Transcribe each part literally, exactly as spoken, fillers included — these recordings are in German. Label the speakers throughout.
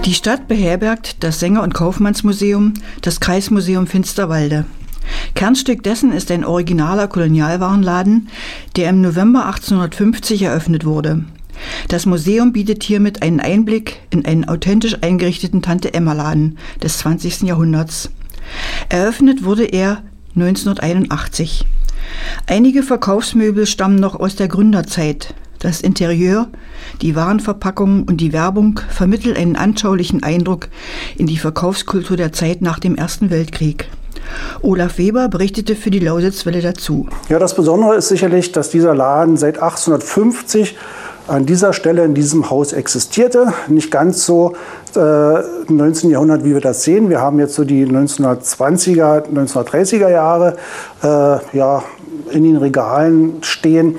Speaker 1: Die Stadt beherbergt das Sänger- und Kaufmannsmuseum, das Kreismuseum Finsterwalde. Kernstück dessen ist ein originaler Kolonialwarenladen, der im November achtzehnhundertfünfzig eröffnet wurde. Das Museum bietet hiermit einen Einblick in einen authentisch eingerichteten Tante-Emma-Laden des zwanzigsten Jahrhunderts. Eröffnet wurde er neunzehnhunderteinundachtzig. Einige Verkaufsmöbel stammen noch aus der Gründerzeit. Das Interieur, die Warenverpackung und die Werbung vermitteln einen anschaulichen Eindruck in die Verkaufskultur der Zeit nach dem Ersten Weltkrieg. Olaf Weber berichtete für die Lausitzwelle dazu.
Speaker 2: Ja, das Besondere ist sicherlich, dass dieser Laden seit achtzehnhundertfünfzig an dieser Stelle in diesem Haus existierte. Nicht ganz so äh, im neunzehnten Jahrhundert, wie wir das sehen. Wir haben jetzt so die neunzehnhundertzwanziger, neunzehnhundertdreißiger Jahre äh, ja, in den Regalen stehen.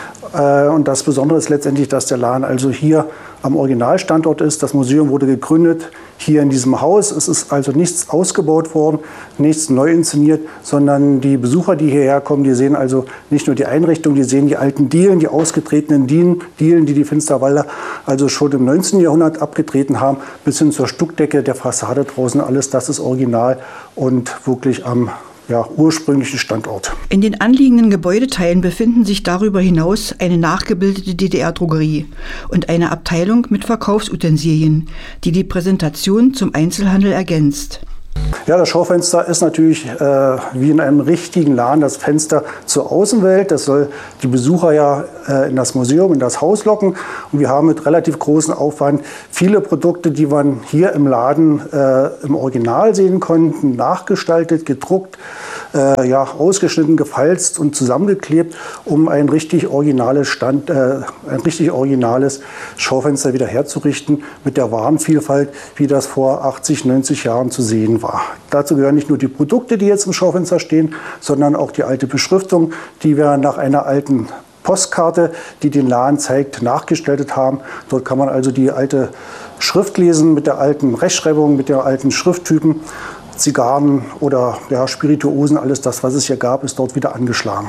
Speaker 2: Äh, und das Besondere ist letztendlich, dass der Laden also hier am Originalstandort ist. Das Museum wurde gegründet hier in diesem Haus. Es ist also nichts ausgebaut worden, nichts neu inszeniert, sondern die Besucher, die hierher kommen, die sehen also nicht nur die Einrichtung, die sehen die alten Dielen, die ausgetretenen Dielen, Dielen, die die Finsterwalder also schon im neunzehnten Jahrhundert abgetreten haben, bis hin zur Stuckdecke der Fassade draußen. Alles das ist original und wirklich am ja, ursprünglichen Standort.
Speaker 1: In den anliegenden Gebäudeteilen befinden sich darüber hinaus eine nachgebildete D D R-Drogerie und eine Abteilung mit Verkaufsutensilien, die die Präsentation zum Einzelhandel ergänzt.
Speaker 2: Ja, das Schaufenster ist natürlich äh, wie in einem richtigen Laden das Fenster zur Außenwelt. Das soll die Besucher ja äh, in das Museum, in das Haus locken. Und wir haben mit relativ großem Aufwand viele Produkte, die man hier im Laden äh, im Original sehen konnten, nachgestaltet, gedruckt, äh, ja, ausgeschnitten, gefalzt und zusammengeklebt, um ein richtig originales, Stand, äh, ein richtig originales Schaufenster wieder herzurichten mit der Warenvielfalt, wie das vor achtzig, neunzig Jahren zu sehen war. Dazu gehören nicht nur die Produkte, die jetzt im Schaufenster stehen, sondern auch die alte Beschriftung, die wir nach einer alten Postkarte, die den Laden zeigt, nachgestaltet haben. Dort kann man also die alte Schrift lesen mit der alten Rechtschreibung, mit der alten Schrifttypen. Zigarren oder ja, Spirituosen, alles das, was es hier gab, ist dort wieder angeschlagen.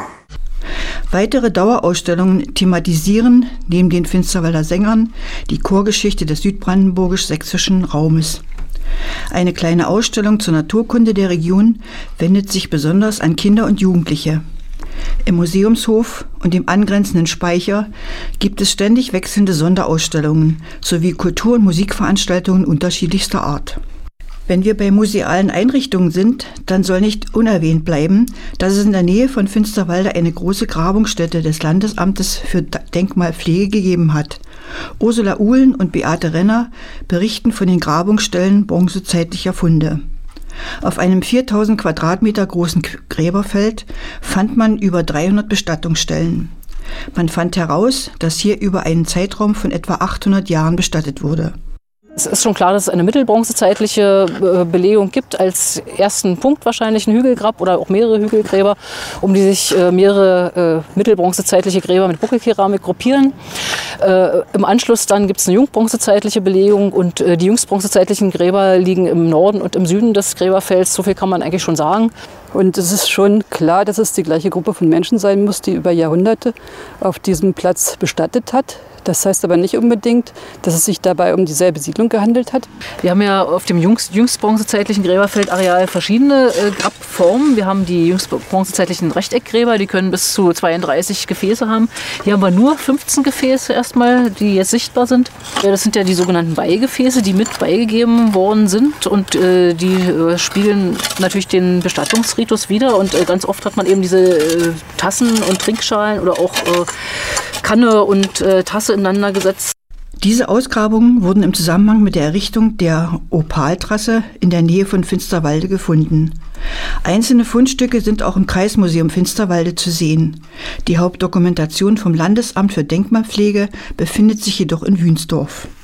Speaker 1: Weitere Dauerausstellungen thematisieren neben den Finsterwalder Sängern die Chorgeschichte des südbrandenburgisch-sächsischen Raumes. Eine kleine Ausstellung zur Naturkunde der Region wendet sich besonders an Kinder und Jugendliche. Im Museumshof und dem angrenzenden Speicher gibt es ständig wechselnde Sonderausstellungen sowie Kultur- und Musikveranstaltungen unterschiedlichster Art. Wenn wir bei musealen Einrichtungen sind, dann soll nicht unerwähnt bleiben, dass es in der Nähe von Finsterwalde eine große Grabungsstätte des Landesamtes für Denkmalpflege gegeben hat. Ursula Uhlen und Beate Renner berichten von den Grabungsstellen bronzezeitlicher Funde. Auf einem viertausend Quadratmeter großen Gräberfeld fand man über dreihundert Bestattungsstellen. Man fand heraus, dass hier über einen Zeitraum von etwa achthundert Jahren bestattet wurde.
Speaker 3: Es ist schon klar, dass es eine mittelbronzezeitliche Belegung gibt, als ersten Punkt wahrscheinlich ein Hügelgrab oder auch mehrere Hügelgräber, um die sich mehrere mittelbronzezeitliche Gräber mit Buckelkeramik gruppieren. Im Anschluss dann gibt es eine jungbronzezeitliche Belegung und die jüngstbronzezeitlichen Gräber liegen im Norden und im Süden des Gräberfelds. So viel kann man eigentlich schon sagen.
Speaker 4: Und es ist schon klar, dass es die gleiche Gruppe von Menschen sein muss, die über Jahrhunderte auf diesem Platz bestattet hat. Das heißt aber nicht unbedingt, dass es sich dabei um dieselbe Siedlung gehandelt hat.
Speaker 3: Wir haben ja auf dem jüngst, jüngstbronzezeitlichen Gräberfeldareal verschiedene äh, Grabformen. Wir haben die jüngstbronzezeitlichen Rechteckgräber, die können bis zu zweiunddreißig Gefäße haben. Hier haben wir nur fünfzehn Gefäße erstmal, die jetzt sichtbar sind. Ja, das sind ja die sogenannten Weihgefäße, die mit beigegeben worden sind. Und äh, die äh, spiegeln natürlich den Bestattungsritus wider. Und äh, ganz oft hat man eben diese äh, Tassen und Trinkschalen oder auch äh, Kanne und äh, Tasse ineinander gesetzt.
Speaker 1: Diese Ausgrabungen wurden im Zusammenhang mit der Errichtung der Opaltrasse in der Nähe von Finsterwalde gefunden. Einzelne Fundstücke sind auch im Kreismuseum Finsterwalde zu sehen. Die Hauptdokumentation vom Landesamt für Denkmalpflege befindet sich jedoch in Wünsdorf.